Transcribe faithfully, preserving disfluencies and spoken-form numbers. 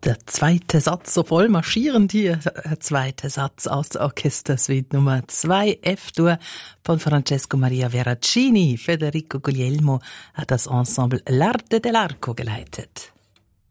Der zweite Satz, so voll marschierend hier. Der zweite Satz aus der Orchestersuite Nummer zwei, F-Dur von Francesco Maria Veracini. Federico Guglielmo hat das Ensemble L'Arte dell'Arco geleitet.